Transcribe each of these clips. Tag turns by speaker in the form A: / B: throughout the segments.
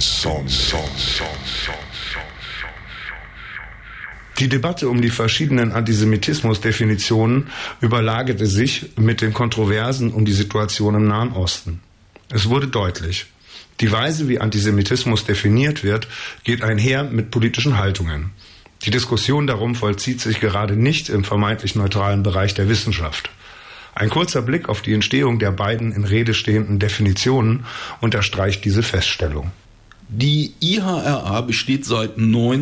A: Die Debatte um die verschiedenen Antisemitismusdefinitionen überlagerte sich mit den Kontroversen um die Situation im Nahen Osten. Es wurde deutlich, die Weise, wie Antisemitismus definiert wird, geht einher mit politischen Haltungen. Die Diskussion darum vollzieht sich gerade nicht im vermeintlich neutralen Bereich der Wissenschaft. Ein kurzer Blick auf die Entstehung der beiden in Rede stehenden Definitionen unterstreicht diese Feststellung.
B: Die IHRA besteht seit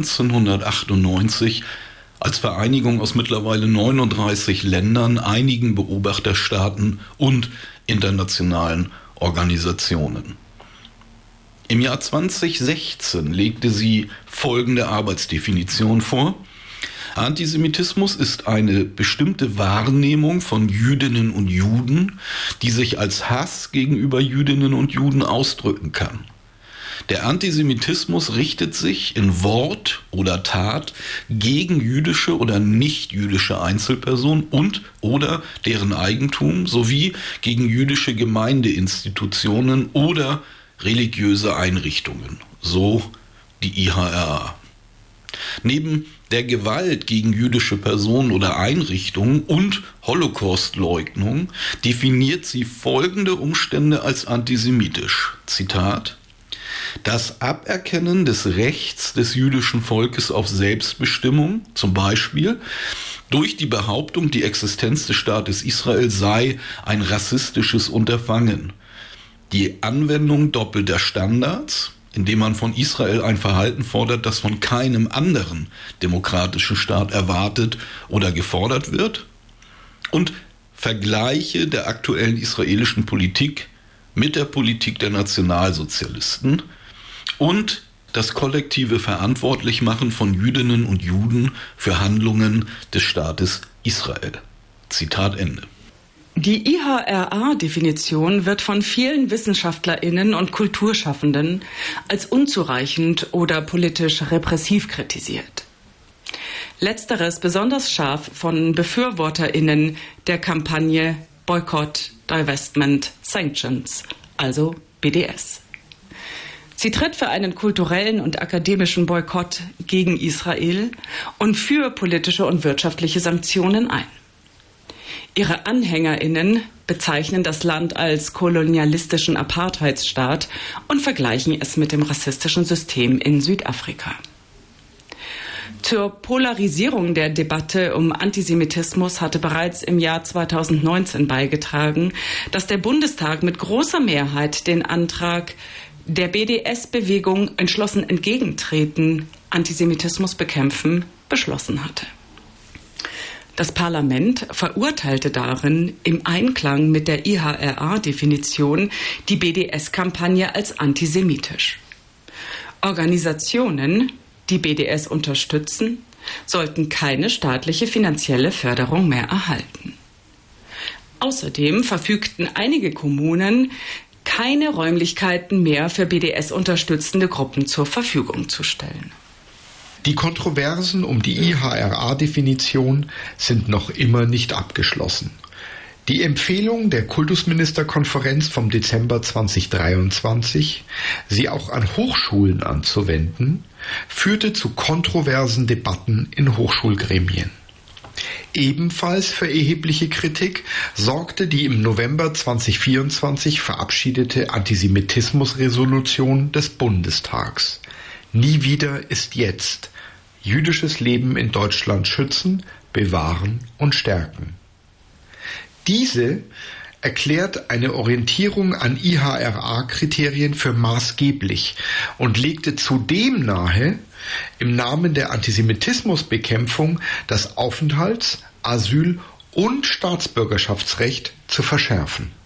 B: 1998 als Vereinigung aus mittlerweile 39 Ländern, einigen Beobachterstaaten und internationalen Organisationen. Im Jahr 2016 legte sie folgende Arbeitsdefinition vor. Antisemitismus ist eine bestimmte Wahrnehmung von Jüdinnen und Juden, die sich als Hass gegenüber Jüdinnen und Juden ausdrücken kann. Der Antisemitismus richtet sich in Wort oder Tat gegen jüdische oder nicht-jüdische Einzelpersonen und oder deren Eigentum sowie gegen jüdische Gemeindeinstitutionen oder religiöse Einrichtungen, so die IHRA. Neben der Gewalt gegen jüdische Personen oder Einrichtungen und Holocaustleugnung definiert sie folgende Umstände als antisemitisch. Zitat: Das Aberkennen des Rechts des jüdischen Volkes auf Selbstbestimmung, zum Beispiel durch die Behauptung, die Existenz des Staates Israel sei ein rassistisches Unterfangen. Die Anwendung doppelter Standards, indem man von Israel ein Verhalten fordert, das von keinem anderen demokratischen Staat erwartet oder gefordert wird. Und Vergleiche der aktuellen israelischen Politik mit der Politik der Nationalsozialisten und das kollektive Verantwortlichmachen von Jüdinnen und Juden für Handlungen des Staates Israel. Zitat Ende.
C: Die IHRA-Definition wird von vielen WissenschaftlerInnen und Kulturschaffenden als unzureichend oder politisch repressiv kritisiert. Letzteres besonders scharf von BefürworterInnen der Kampagne Boycott, Divestment, Sanctions, also BDS. Sie tritt für einen kulturellen und akademischen Boykott gegen Israel und für politische und wirtschaftliche Sanktionen ein. Ihre AnhängerInnen bezeichnen das Land als kolonialistischen Apartheidsstaat und vergleichen es mit dem rassistischen System in Südafrika. Zur Polarisierung der Debatte um Antisemitismus hatte bereits im Jahr 2019 beigetragen, dass der Bundestag mit großer Mehrheit den Antrag der BDS-Bewegung entschlossen entgegentreten, Antisemitismus bekämpfen, beschlossen hatte. Das Parlament verurteilte darin im Einklang mit der IHRA-Definition die BDS-Kampagne als antisemitisch. Organisationen, die BDS unterstützen, sollten keine staatliche finanzielle Förderung mehr erhalten. Außerdem verfügten einige Kommunen, keine Räumlichkeiten mehr für BDS-unterstützende Gruppen zur Verfügung zu stellen.
D: Die Kontroversen um die IHRA-Definition sind noch immer nicht abgeschlossen. Die Empfehlung der Kultusministerkonferenz vom Dezember 2023, sie auch an Hochschulen anzuwenden, führte zu kontroversen Debatten in Hochschulgremien. Ebenfalls für erhebliche Kritik sorgte die im November 2024 verabschiedete Antisemitismusresolution des Bundestags. Nie wieder ist jetzt. Jüdisches Leben in Deutschland schützen, bewahren und stärken. Diese erklärt eine Orientierung an IHRA-Kriterien für maßgeblich und legte zudem nahe, im Namen der Antisemitismusbekämpfung das Aufenthalts-, Asyl- und Staatsbürgerschaftsrecht zu verschärfen.